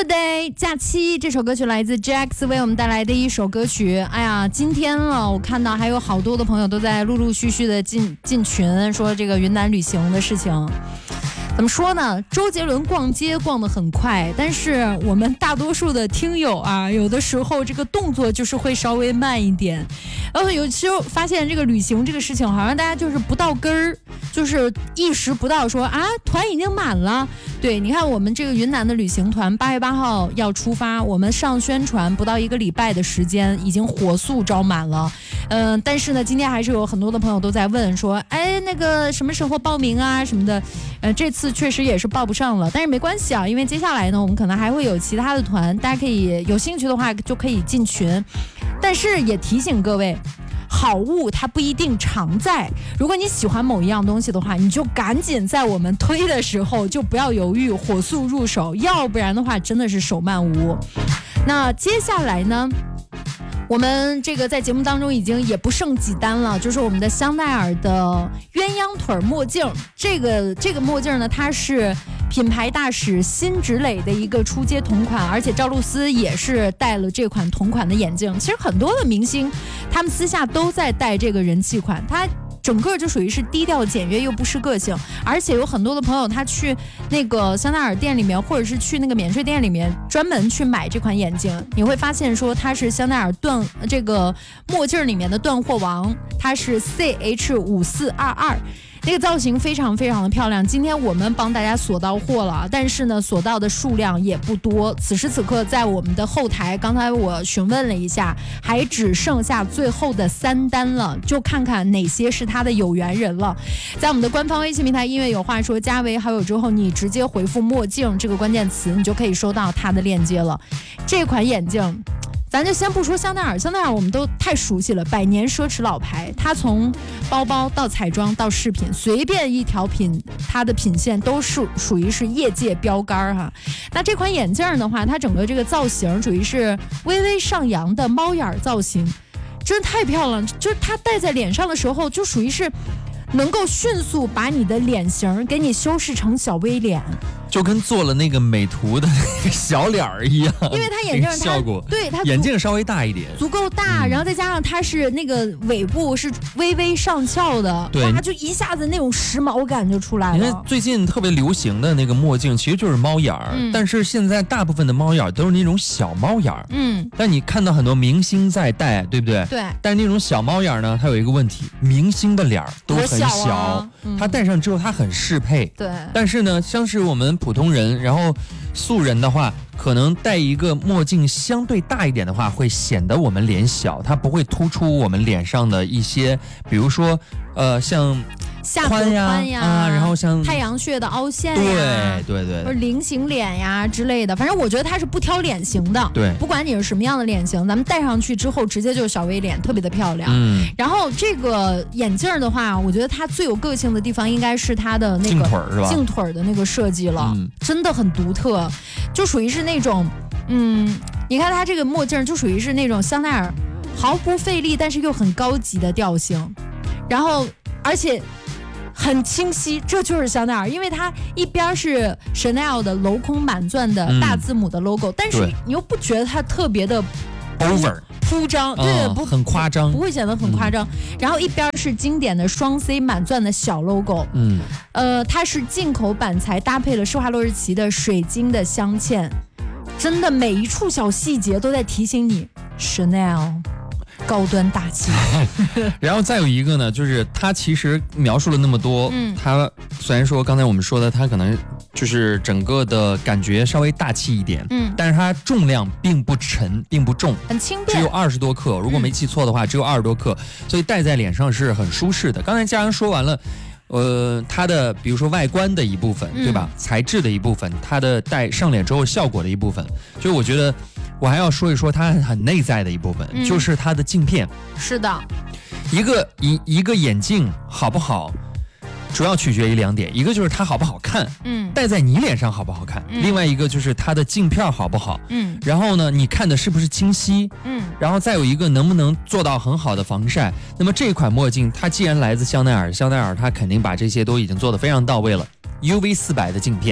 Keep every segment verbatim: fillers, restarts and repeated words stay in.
Holiday 假期这首歌曲来自 Jax 为我们带来的一首歌曲。哎呀，今天了，我看到还有好多的朋友都在陆陆续续的进进群，说这个云南旅行的事情。怎么说呢？周杰伦逛街逛得很快，但是我们大多数的听友啊，有的时候这个动作就是会稍微慢一点。然后有时候发现这个旅行这个事情，好像大家就是不到根儿，就是意识不到说啊，团已经满了。对，你看我们这个云南的旅行团八月八号要出发，我们上宣传不到一个礼拜的时间，已经火速招满了。嗯、呃，但是呢，今天还是有很多的朋友都在问说，哎，那个什么时候报名啊什么的。呃，这次确实也是报不上了，但是没关系啊，因为接下来呢，我们可能还会有其他的团，大家可以有兴趣的话就可以进群。但是也提醒各位，好物它不一定常在，如果你喜欢某一样东西的话，你就赶紧在我们推的时候就不要犹豫，火速入手，要不然的话真的是手慢无。那接下来呢，我们这个在节目当中已经也不剩几单了，就是我们的香奈儿的鸳鸯腿墨镜。这个这个墨镜呢，它是品牌大使辛芷蕾的一个出街同款，而且赵露思也是戴了这款同款的眼镜。其实很多的明星他们私下都在戴这个人气款，它整个就属于是低调简约又不失个性，而且有很多的朋友他去那个香奈儿店里面，或者是去那个免税店里面专门去买这款眼镜，你会发现说它是香奈儿断这个墨镜里面的断货王，它是 C H 五四二二。那个造型非常非常的漂亮，今天我们帮大家锁到货了，但是呢锁到的数量也不多，此时此刻在我们的后台，刚才我询问了一下，还只剩下最后的三单了，就看看哪些是他的有缘人了。在我们的官方微信平台音乐有话说加为好友之后，你直接回复墨镜这个关键词，你就可以收到它的链接了。这款眼镜咱就先不说香奈儿，香奈儿我们都太熟悉了，百年奢侈老牌，它从包包到彩妆到饰品，随便一条品，它的品线都是属于是业界标杆哈。那这款眼镜的话，它整个这个造型属于是微微上扬的猫眼造型，真的太漂亮了，就是它戴在脸上的时候，就属于是能够迅速把你的脸型给你修饰成小 V 脸。 就跟做了那个美图的那个小脸儿一样， 因为它眼镜它效果， 对它眼镜稍微大一点， 足够大、嗯，然后再加上它是那个尾部是微微上翘的， 对， 哇，就一下子那种时髦感就出来了。 因为最近特别流行的那个墨镜其实就是猫眼儿、嗯，但是现在大部分的猫眼儿都是那种小猫眼儿，嗯，但你看到很多明星在戴，对不对？ 对。 但是那种小猫眼儿呢，它有一个问题，明星的脸儿都很小， 小啊嗯、 它戴上之后它很适配， 对。 但是呢，像是我们普通人，然后素人的话，可能戴一个墨镜相对大一点的话，会显得我们脸小，它不会突出我们脸上的一些，比如说，呃，像下颌宽呀， 啊，然后像太阳穴的凹陷呀， 对对对， 或者菱形脸呀之类的。反正我觉得它是不挑脸型的， 对， 不管你是什么样的脸型，咱们戴上去之后直接就是小 V 脸，特别的漂亮。 嗯， 然后这个眼镜的话，我觉得它最有个性的地方应该是它的那个镜腿是吧？ 镜腿的那个设计了、嗯，真的很独特，就属于是那种，嗯，你看它这个墨镜就属于是那种香奈儿毫不费力，但是又很高级的调性，然后而且很清晰，这就是香奈儿，因为它一边是 Chanel 的镂空满钻的大字母的 logo，、嗯、但是你又不觉得它特别的 over 铺张，对、哦，不很夸张， 不会显得很夸张、嗯。然后一边是经典的双 C 满钻的小 logo， 嗯，呃，它是进口板材搭配了施华洛世奇的水晶的镶嵌，真的每一处小细节都在提醒你 Chanel。高端大气然后再有一个呢，就是它其实描述了那么多，嗯，它虽然说刚才我们说的它可能就是整个的感觉稍微大气一点，嗯，但是它重量并不沉并不重， 很轻便， 只有二十多克，如果没记错的话、嗯、只有二十多克，所以戴在脸上是很舒适的。刚才嘉阳说完了呃，它的比如说外观的一部分、嗯、对吧，材质的一部分，它的戴上脸之后效果的一部分，就是我觉得我还要说一说它很内在的一部分、嗯、就是它的镜片。 是的， 一个一一个眼镜好不好主要取决于两点，一个就是它好不好看，嗯，戴在你脸上好不好看、嗯、另外一个就是它的镜片好不好，嗯，然后呢你看的是不是清晰，嗯，然后再有一个能不能做到很好的防晒。那么这款墨镜它既然来自香奈儿，香奈儿它肯定把这些都已经做得非常到位了。U V 四百的镜片，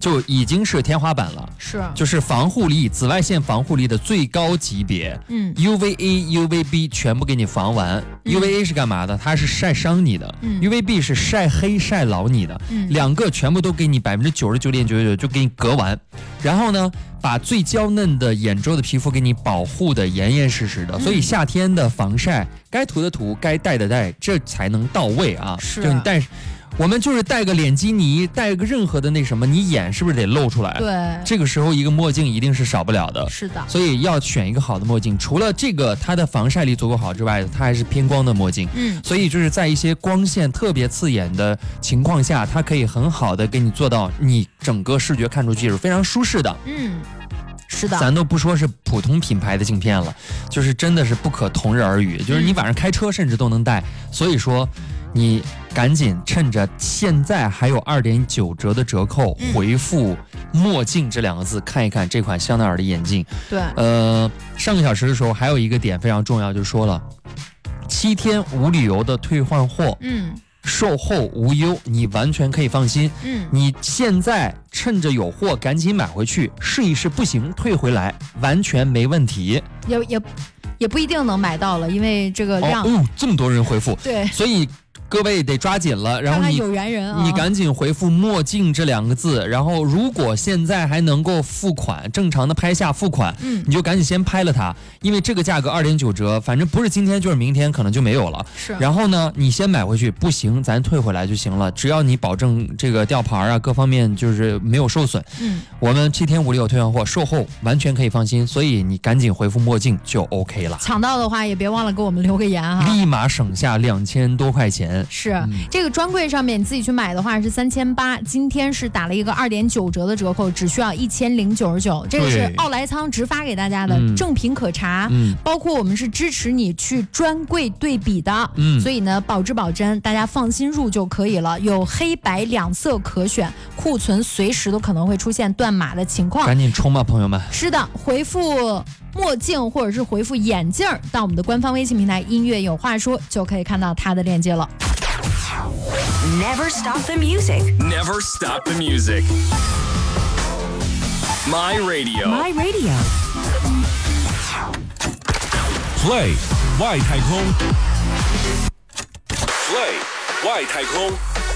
就已经是天花板了， 是， 就是防护力，紫外线防护力的最高级别，嗯 ，U V A、U V B 全部给你防完。嗯、U V A 是干嘛的？它是晒伤你的、嗯、，U V B 是晒黑晒老你的，嗯、两个全部都给你百分之九十九点九九九就给你隔完，然后呢，把最娇嫩的眼周的皮肤给你保护的严严实实的，嗯、所以夏天的防晒该涂的涂，该戴的戴，这才能到位啊！ 是， 就你戴。我们就是戴个脸基尼，戴个任何的那什么，你眼是不是得露出来？ 对， 这个时候一个墨镜一定是少不了的。 是的， 所以要选一个好的墨镜。除了这个它的防晒力足够好之外，它还是偏光的墨镜。嗯，所以就是在一些光线特别刺眼的情况下，它可以很好的给你做到你整个视觉看出去是非常舒适的。 嗯。是的， 咱都不说是普通品牌的镜片了，就是真的是不可同日而语。就是你晚上开车甚至都能戴，所以说你赶紧趁着现在还有二点九折的折扣，回复墨镜这两个字，看一看这款香奈儿的眼镜。 对， 呃，上个小时的时候还有一个点非常重要，就说了七天无理由的退换货。嗯。售后无忧，你完全可以放心。嗯，你现在趁着有货赶紧买回去试一试，不行退回来，完全没问题。 也也也不一定能买到了，因为这个量。 哦，哦这么多人回复。 对， 所以各位得抓紧了，然后你有缘人、啊、 你赶紧回复墨镜这两个字，然后如果现在还能够付款，正常的拍下付款，嗯，你就赶紧先拍了它，因为这个价格二点九折，反正不是今天就是明天，可能就没有了。 是， 然后呢，你先买回去，不行咱退回来就行了，只要你保证这个吊牌啊各方面就是没有受损，嗯，我们七天无理由退换货，售后完全可以放心，所以你赶紧回复墨镜就 OK 了。 抢到的话也别忘了给我们留个言啊， 立马省下两千多块钱。 是。嗯这个专柜上面你自己去买的话是三千八，今天是打了一个二点九折的折扣，只需要一千零九十九。这个是奥莱仓直发给大家的，嗯、正品可查，嗯，包括我们是支持你去专柜对比的，嗯，所以呢保质保真，大家放心入就可以了。有黑白两色可选，库存随时都可能会出现断码的情况， 赶紧冲吧，朋友们！ 是的，回复墨镜或者是回复眼镜到我们的官方微信平台音乐有话说，就可以看到它的链接了。 Never stop the music. Never stop the music. My radio. My radio. Play 外太空。Play 外太空。